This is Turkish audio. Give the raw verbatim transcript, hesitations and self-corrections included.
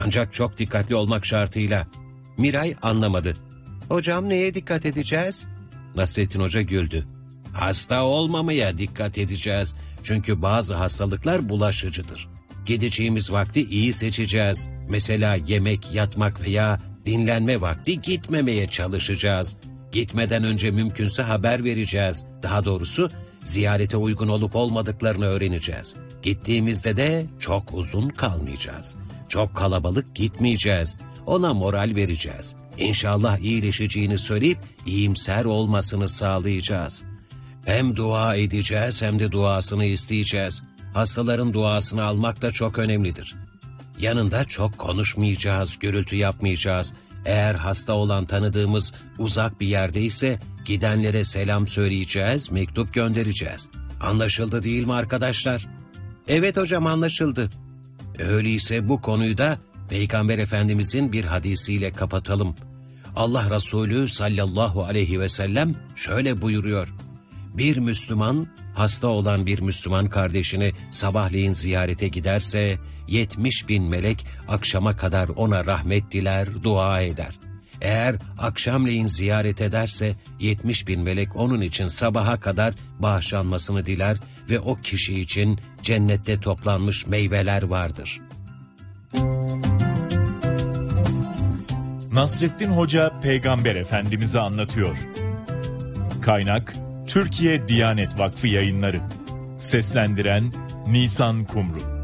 Ancak çok dikkatli olmak şartıyla. Miray anlamadı. Hocam neye dikkat edeceğiz? Nasrettin Hoca güldü. Hasta olmamaya dikkat edeceğiz. Çünkü bazı hastalıklar bulaşıcıdır. Gideceğimiz vakti iyi seçeceğiz. Mesela yemek, yatmak veya dinlenme vakti gitmemeye çalışacağız. Gitmeden önce mümkünse haber vereceğiz. Daha doğrusu ziyarete uygun olup olmadıklarını öğreneceğiz. Gittiğimizde de çok uzun kalmayacağız. Çok kalabalık gitmeyeceğiz. Ona moral vereceğiz. İnşallah iyileşeceğini söyleyip iyimser olmasını sağlayacağız. Hem dua edeceğiz hem de duasını isteyeceğiz. Hastaların duasını almak da çok önemlidir. Yanında çok konuşmayacağız, gürültü yapmayacağız. Eğer hasta olan tanıdığımız uzak bir yerdeyse gidenlere selam söyleyeceğiz, mektup göndereceğiz. Anlaşıldı değil mi arkadaşlar? Evet hocam, anlaşıldı. Öyleyse bu konuyu da Peygamber Efendimizin bir hadisiyle kapatalım. Allah Resulü sallallahu aleyhi ve sellem şöyle buyuruyor. Bir Müslüman, hasta olan bir Müslüman kardeşini sabahleyin ziyarete giderse, yetmiş bin melek akşama kadar ona rahmet diler, dua eder. Eğer akşamleyin ziyaret ederse, yetmiş bin melek onun için sabaha kadar bağışlanmasını diler ve o kişi için cennette toplanmış meyveler vardır. Nasrettin Hoca Peygamber Efendimiz'i anlatıyor. Kaynak Türkiye Diyanet Vakfı Yayınları. Seslendiren Nisan Kumru.